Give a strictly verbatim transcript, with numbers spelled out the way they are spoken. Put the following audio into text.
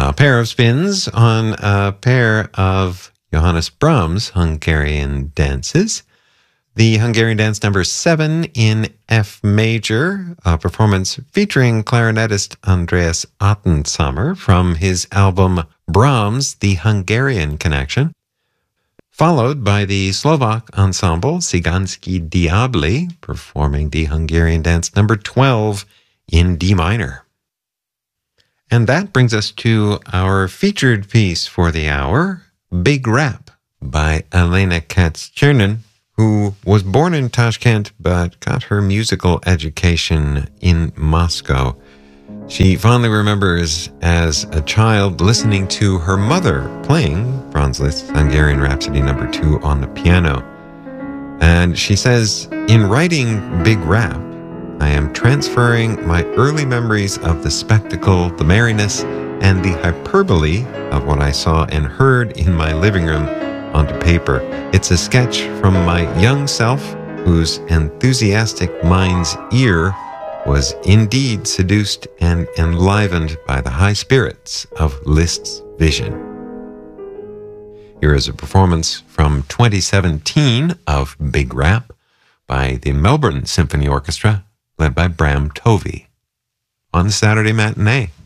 A pair of spins on a pair of Johannes Brahms Hungarian dances. The Hungarian dance number seven in F major, a performance featuring clarinetist Andreas Ottensammer from his album Brahms, The Hungarian Connection, followed by the Slovak ensemble Cigansky Diabli performing the Hungarian dance number twelve in D minor. And that brings us to our featured piece for the hour, Big Rap by Elena Katz-Chernin, who was born in Tashkent but got her musical education in Moscow. She fondly remembers as a child listening to her mother playing Franz Liszt's Hungarian Rhapsody number two on the piano. And she says, in writing Big Rap, I am transferring my early memories of the spectacle, the merriness, and the hyperbole of what I saw and heard in my living room onto paper. It's a sketch from my young self, whose enthusiastic mind's ear was indeed seduced and enlivened by the high spirits of Liszt's vision. Here is a performance from twenty seventeen of Big Rap by the Melbourne Symphony Orchestra, led by Bram Tovey, on Saturday Matinee.